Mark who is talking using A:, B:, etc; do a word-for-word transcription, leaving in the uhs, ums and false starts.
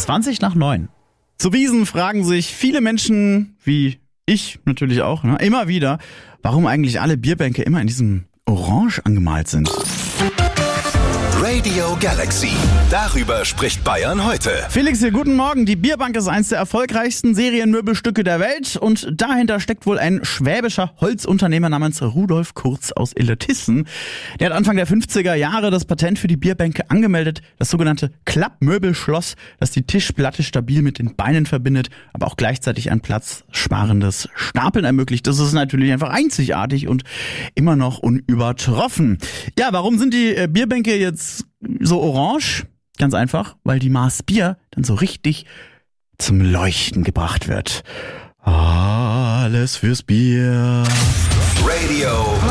A: zwanzig nach neun. Zu Wiesn fragen sich viele Menschen, wie ich natürlich auch, ne, immer wieder, warum eigentlich alle Bierbänke immer in diesem Orange angemalt sind.
B: Radio Galaxy. Darüber spricht Bayern heute.
A: Felix hier, guten Morgen. Die Bierbank ist eines der erfolgreichsten Serienmöbelstücke der Welt und dahinter steckt wohl ein schwäbischer Holzunternehmer namens Rudolf Kurz aus Illertissen. Der hat Anfang der fünfziger Jahre das Patent für die Bierbänke angemeldet, das sogenannte Klappmöbelschloss, das die Tischplatte stabil mit den Beinen verbindet, aber auch gleichzeitig ein platzsparendes Stapeln ermöglicht. Das ist natürlich einfach einzigartig und immer noch unübertroffen. Ja, warum sind die äh, Bierbänke jetzt so orange? Ganz einfach, weil die Maß Bier dann so richtig zum Leuchten gebracht wird. Alles fürs Bier.
B: Radio